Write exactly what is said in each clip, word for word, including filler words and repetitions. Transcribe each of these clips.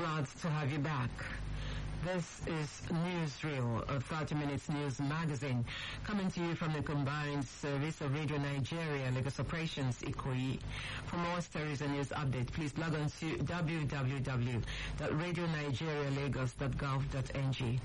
Glad to have you back. This is Newsreel, a thirty minutes news magazine, coming to you from the combined service of Radio Nigeria, Lagos Operations, Ikoyi. For more stories and news update, please log on to w w w dot radio nigeria lagos dot gov dot n g.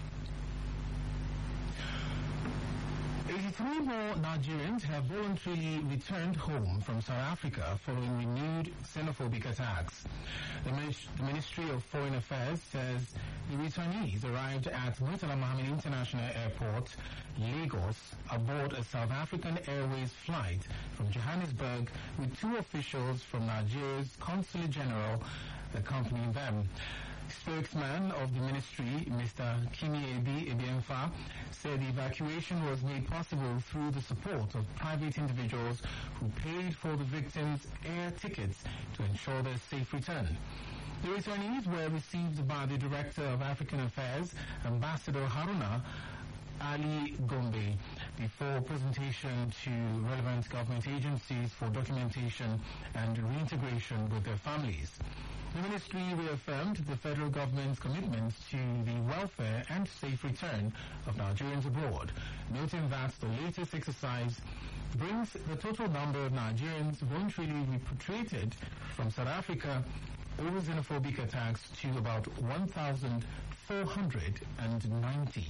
eighty-three more Nigerians have voluntarily returned home from South Africa following renewed xenophobic attacks. The, Ministry, the Ministry of Foreign Affairs says the returnees arrived at Murtala Mohammed International Airport, Lagos, aboard a South African Airways flight from Johannesburg with two officials from Nigeria's Consulate General accompanying them. Spokesman of the ministry, Mister Kimiebi Ebiemfa, said the evacuation was made possible through the support of private individuals who paid for the victims' air tickets to ensure their safe return. The returnees were received by the Director of African Affairs, Ambassador Haruna Ali Gombe, before presentation to relevant government agencies for documentation and reintegration with their families. The ministry reaffirmed the federal government's commitment to the welfare and safe return of Nigerians abroad, noting that the latest exercise brings the total number of Nigerians voluntarily repatriated from South Africa over xenophobic attacks to about one thousand four hundred ninety.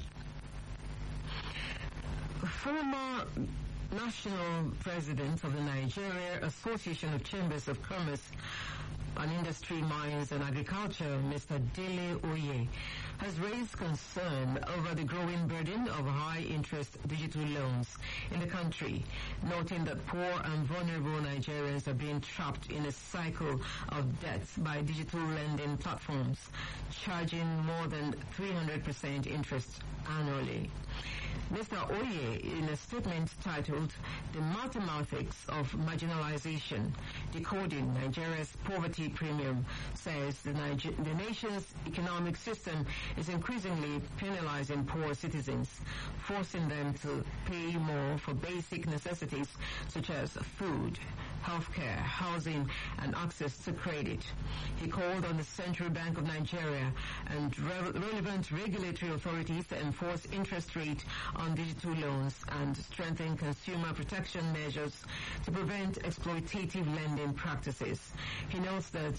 Former National President of the Nigeria Association of Chambers of Commerce and Industry, Mines and Agriculture, Mister Dele Oye, has raised concern over the growing burden of high-interest digital loans in the country, noting that poor and vulnerable Nigerians are being trapped in a cycle of debt by digital lending platforms, charging more than three hundred percent interest annually. Mister Oye, in a statement titled "The Mathematics of Marginalization, Decoding Nigeria's Poverty Premium," says the, Niger- the nation's economic system is increasingly penalizing poor citizens, forcing them to pay more for basic necessities such as food, healthcare, housing, and access to credit. He called on the Central Bank of Nigeria and re- relevant regulatory authorities to enforce interest rate on digital loans and strengthen consumer protection measures to prevent exploitative lending practices. He notes that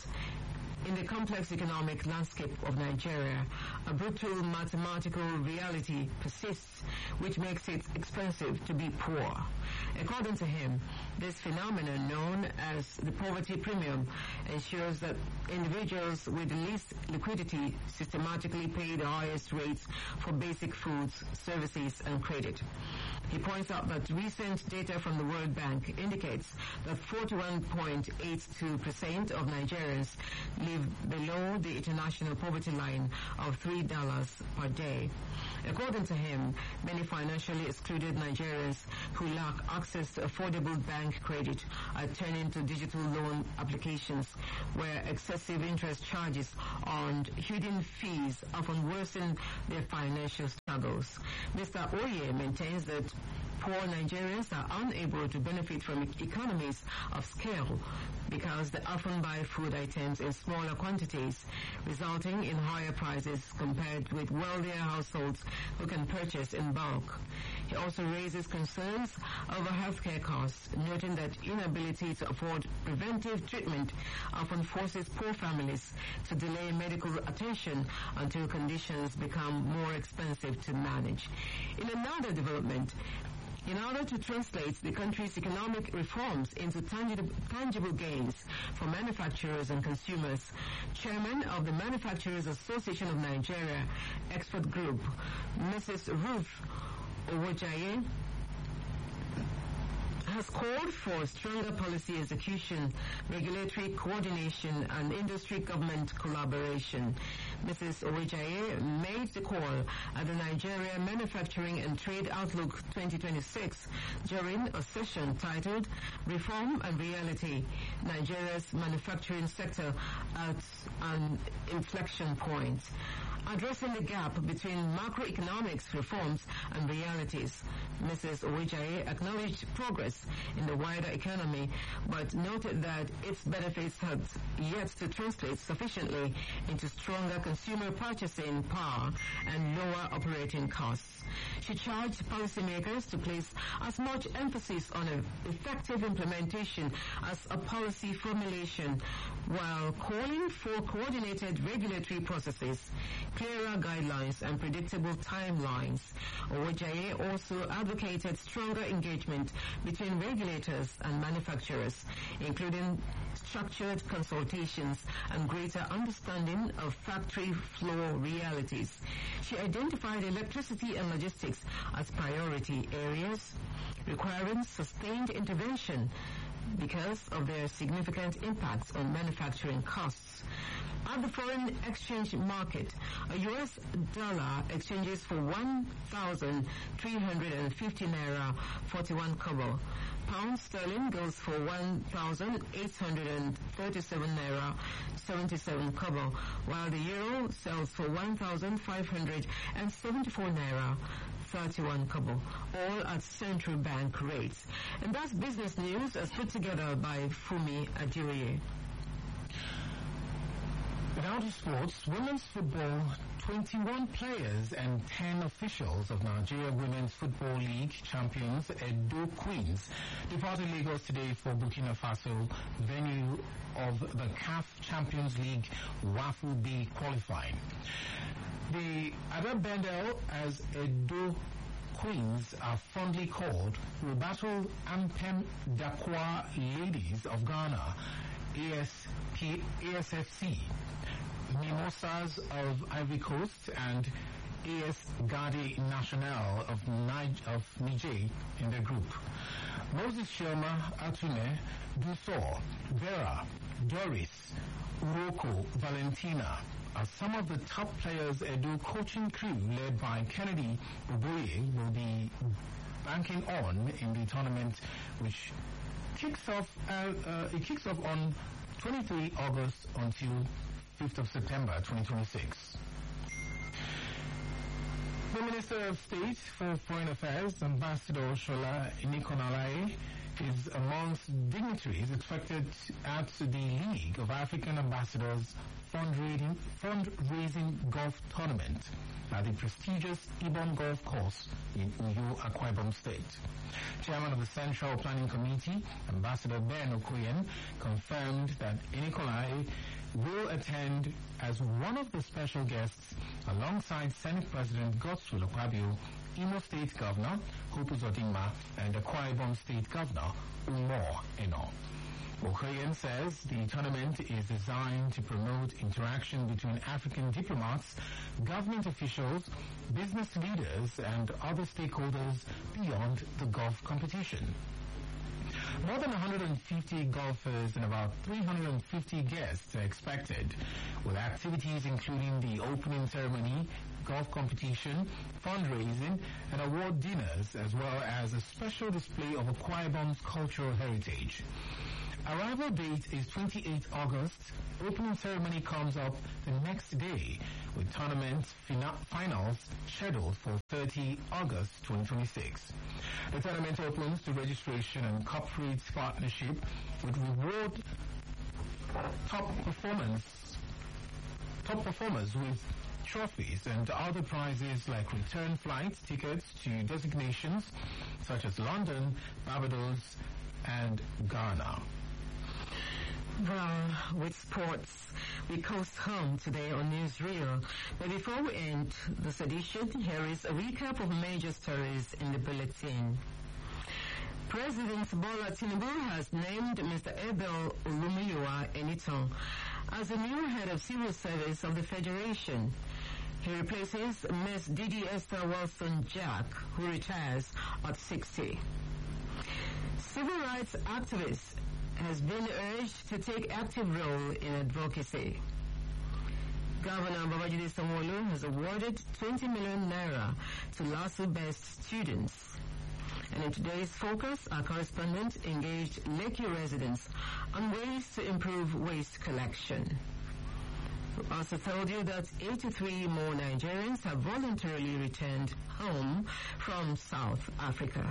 in the complex economic landscape of Nigeria, a brutal mathematical reality persists, which makes it expensive to be poor. According to him, this phenomenon, known as the poverty premium, ensures that individuals with the least liquidity systematically pay the highest rates for basic foods, services, and credit. He points out that recent data from the World Bank indicates that forty-one point eight two percent of Nigerians live below the international poverty line of three dollars per day. According to him, many financially excluded Nigerians who lack access to affordable bank credit are turning to digital loan applications where excessive interest charges and hidden fees often worsen their financial struggles. Mister Oye maintains that poor Nigerians are unable to benefit from economies of scale because they often buy food items in smaller quantities, resulting in higher prices compared with wealthier households who can purchase in bulk. He also raises concerns over healthcare costs, noting that inability to afford preventive treatment often forces poor families to delay medical attention until conditions become more expensive to manage. In another development, in order to translate the country's economic reforms into tangible, tangible gains for manufacturers and consumers, Chairman of the Manufacturers Association of Nigeria Export Group, Missus Ruth Owojaye, has called for stronger policy execution, regulatory coordination, and industry-government collaboration. Missus Owojaye made the call at the Nigeria Manufacturing and Trade Outlook twenty twenty-six during a session titled Reform and Reality, Nigeria's Manufacturing Sector at an Inflection Point. addressing the gap between macroeconomics reforms and realities. Missus Owejaye acknowledged progress in the wider economy, but noted that its benefits have yet to translate sufficiently into stronger consumer purchasing power and lower operating costs. She charged policymakers to place as much emphasis on effective implementation as a policy formulation, while calling for coordinated regulatory processes, clearer guidelines, and predictable timelines. Owejaye also advocated stronger engagement between regulators and manufacturers, including structured consultations and greater understanding of factory floor realities. She identified electricity and logistics as priority areas, requiring sustained intervention because of their significant impacts on manufacturing costs. At the foreign exchange market, a U S dollar exchanges for one thousand three hundred fifty naira forty-one kobo. Pound sterling goes for one thousand eight hundred thirty-seven naira seventy-seven kobo, while the euro sells for one thousand five hundred seventy-four naira thirty-one kobo, all at central bank rates. And that's business news as put together by Fumi Adioye. Now to sports. Women's football, twenty-one players and ten officials of Nigeria Women's Football League champions Edo Queens departed Lagos today for Burkina Faso, venue of the C A F Champions League WAFU B qualifying. The Adabendel, as Edo Queens are fondly called, will battle Ampem Dakwa Ladies of Ghana, A S P, A S F C, Mimosas of Ivory Coast, and A S Garde Nationale of, Nig- of Niger in the group. Moses Shelma, Atume, Dusor, Vera, Doris, Uroko, Valentina are some of the top players Edo coaching crew led by Kennedy Oboye will be banking on in the tournament, which kicks off uh, uh, it kicks off on twenty-third of August until fifth of September twenty twenty-six. The Minister of State for Foreign Affairs, Ambassador Shola Inikonalaye, is amongst dignitaries expected at the League of African Ambassadors fundraising, fundraising golf tournament at the prestigious Ibom Golf Course in Uyo, Akwa Ibom State. Chairman of the Central Planning Committee, Ambassador Ben Okoyen, confirmed that Inikolai will attend as one of the special guests alongside Senate President Godswill Akpabio, Imo State Governor Hope Uzodinma, and Akwa Ibom State Governor Umar Eno. Okoyen says the tournament is designed to promote interaction between African diplomats, government officials, business leaders, and other stakeholders beyond the golf competition. More than one hundred fifty golfers and about three hundred fifty guests are expected, with activities including the opening ceremony, golf competition, fundraising, and award dinners, as well as a special display of Akwa Ibom's cultural heritage. Arrival date is twenty-eighth of August. Opening ceremony comes up the next day, with tournament fina- finals scheduled for thirtieth of August twenty twenty-six. The tournament opens to registration and corporate partnership, with reward top performance top performers with trophies and other prizes like return flights tickets to designations such as London, Barbados, and Ghana. Well, with sports, we coast home today on Newsreel. But before we end this edition, here is a recap of major stories in the bulletin. President Bola Tinubu has named Mister Abel Olumiyiwa Enitan as the new head of civil service of the Federation. He replaces Miz Didi Esther Wilson-Jack, who retires at sixty. Civil rights activists has been urged to take active role in advocacy. Governor Babajide Sanwo-Olu has awarded twenty million naira to LASU Best students. And in today's focus, our correspondent engaged Lekki residents on ways to improve waste collection. Also told you that eighty-three more Nigerians have voluntarily returned home from South Africa.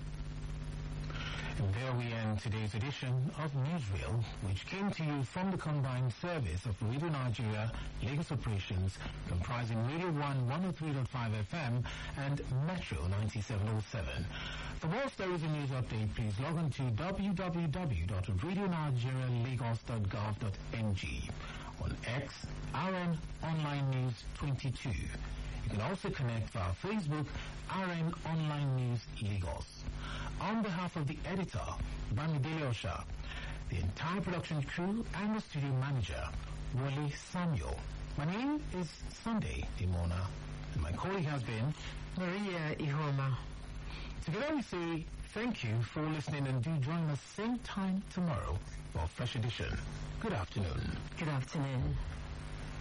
And there we end today's edition of Newsreel, which came to you from the combined service of Radio Nigeria, Lagos Operations, comprising Radio one one oh three point five F M and Metro ninety-seven oh seven. For more stories and news update, please log on to w w w dot radio nigeria lagos dot gov dot n g. On X, R N Online News twenty-two. You can also connect via Facebook, R N Online News Lagos. On behalf of the editor, Bamidele Osha, the entire production crew and the studio manager, Wale Samuel, my name is Sunday Imona, and my colleague has been Maria Ihoma. Together we say thank you for listening, and do join us same time tomorrow for a fresh edition. Good afternoon. Good afternoon.